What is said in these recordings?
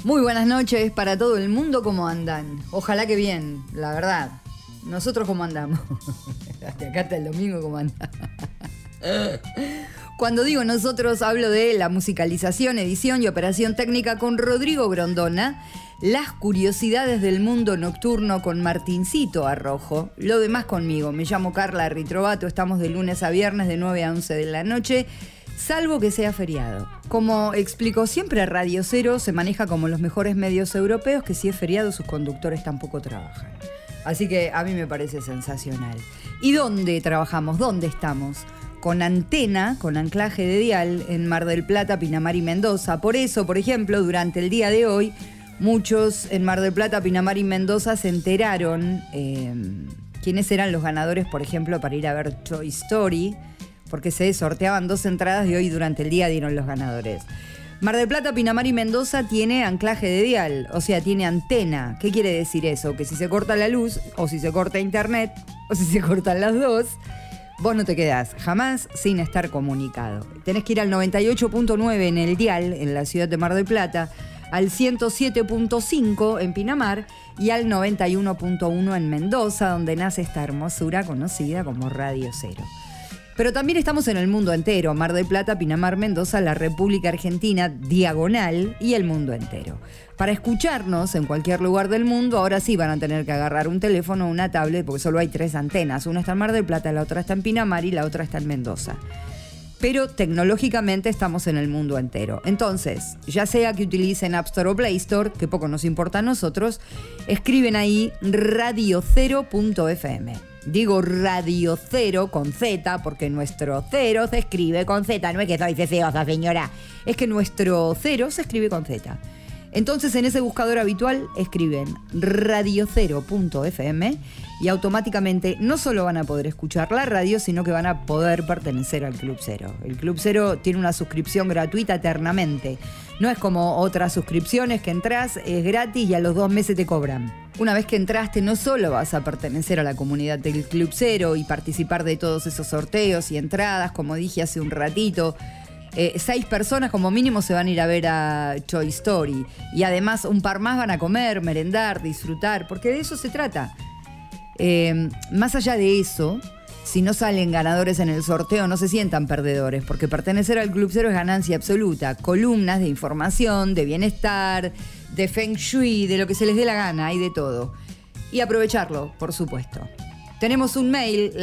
Muy buenas noches para todo el mundo, ¿cómo andan? Ojalá que bien, la verdad. Nosotros cómo andamos. Hasta acá hasta el domingo cómo andamos. Cuando digo nosotros hablo de la musicalización, edición y operación técnica con Rodrigo Grondona, las curiosidades del mundo nocturno con Martincito Arrojo, lo demás conmigo. Me llamo Carla Ritrovato, estamos de lunes a viernes de 9 a 11 de la noche, salvo que sea feriado. Como explico siempre, Radio Cero se maneja como los mejores medios europeos, que si es feriado sus conductores tampoco trabajan. Así que a mí me parece sensacional. ¿Y dónde trabajamos? ¿Dónde estamos? Con antena, con anclaje de dial en Mar del Plata, Pinamar y Mendoza. Por eso, por ejemplo, durante el día de hoy, muchos en Mar del Plata, Pinamar y Mendoza se enteraron quiénes eran los ganadores, por ejemplo, para ir a ver Toy Story, porque se sorteaban 2 entradas y hoy durante el día dieron los ganadores. Mar del Plata, Pinamar y Mendoza tiene anclaje de dial, o sea, tiene antena. ¿Qué quiere decir eso? Que si se corta la luz, o si se corta internet, o si se cortan las dos, vos no te quedás jamás sin estar comunicado. Tenés que ir al 98.9 en el dial, en la ciudad de Mar del Plata, al 107.5 en Pinamar y al 91.1 en Mendoza, donde nace esta hermosura conocida como Radio Cero. Pero también estamos en el mundo entero: Mar del Plata, Pinamar, Mendoza, la República Argentina, diagonal y el mundo entero. Para escucharnos en cualquier lugar del mundo, ahora sí van a tener que agarrar un teléfono o una tablet, porque solo hay 3 antenas. Una está en Mar del Plata, la otra está en Pinamar y la otra está en Mendoza. Pero tecnológicamente estamos en el mundo entero. Entonces, ya sea que utilicen App Store o Play Store, que poco nos importa a nosotros, escriben ahí radiocero.fm. Digo Radio Cero con Z, porque nuestro cero se escribe con Z. No es que soy ceseosa, señora. Es que nuestro cero se escribe con Z. Entonces, en ese buscador habitual escriben radiocero.fm y automáticamente no solo van a poder escuchar la radio, sino que van a poder pertenecer al Club Cero. El Club Cero tiene una suscripción gratuita eternamente. No es como otras suscripciones que entras, es gratis y a los 2 meses te cobran. Una vez que entraste, no solo vas a pertenecer a la comunidad del Club Cero y participar de todos esos sorteos y entradas, como dije hace un ratito, 6 personas como mínimo se van a ir a ver a Toy Story. Y además un par más van a comer, merendar, disfrutar, porque de eso se trata. Más allá de eso, si no salen ganadores en el sorteo, no se sientan perdedores, porque pertenecer al Club Cero es ganancia absoluta. Columnas de información, de bienestar, de Feng Shui, de lo que se les dé la gana, hay de todo. Y aprovecharlo, por supuesto. Tenemos un mail,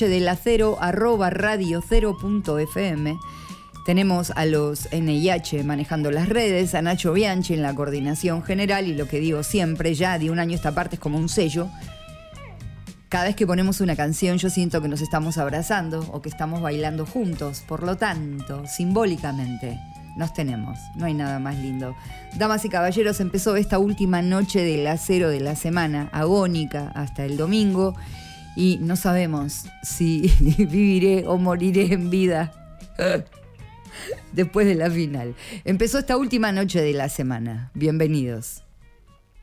lanochedelacero@radiocero.fm. Tenemos a los NIH manejando las redes, a Nacho Bianchi en la coordinación general, y lo que digo siempre, ya de un año a esta parte es como un sello. Cada vez que ponemos una canción yo siento que nos estamos abrazando o que estamos bailando juntos. Por lo tanto, simbólicamente, nos tenemos. No hay nada más lindo. Damas y caballeros, empezó esta última noche del acero de la semana, agónica hasta el domingo, y no sabemos si viviré o moriré en vida después de la final. Empezó esta última noche de la semana. Bienvenidos.